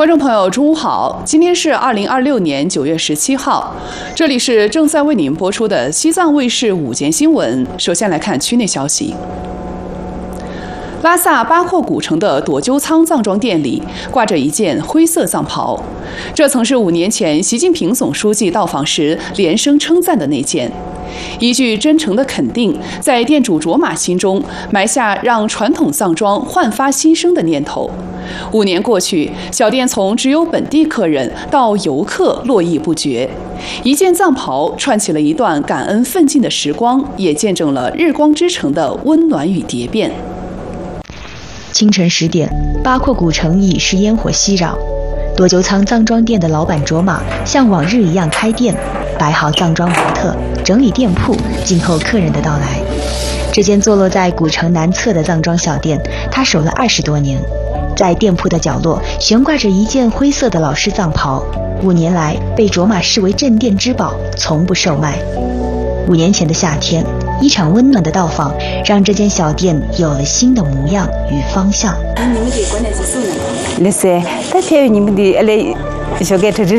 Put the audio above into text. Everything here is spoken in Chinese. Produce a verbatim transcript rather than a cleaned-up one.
观众朋友，中午好！今天是二零二六年九月十七号，这里是正在为您播出的西藏卫视午间新闻。首先来看区内消息。拉萨巴阔古城的朵鸠仓藏装店里挂着一件灰色藏袍，这曾是五年前习近平总书记到访时连声称赞的那件。一句真诚的肯定，在店主卓玛心中埋下让传统藏装焕发新生的念头。五年过去，小店从只有本地客人到游客络绎不绝，一件藏袍串起了一段感恩奋进的时光，也见证了日光之城的温暖与蝶变。 清晨十点，巴阔古城已是烟火熙攘。朵鸠仓藏装店的老板卓玛像往日一样开店，摆好藏装模特，整理店铺，静候客人的到来。这间坐落在古城南侧的藏装小店，他守了二十多年。在店铺的角落悬挂着一件灰色的老式藏袍，五年来被卓玛视为镇店之宝，从不售卖。五年前的夏天，一场温暖的到访让这间小店有了新的模样与方向。 Let's say that you need the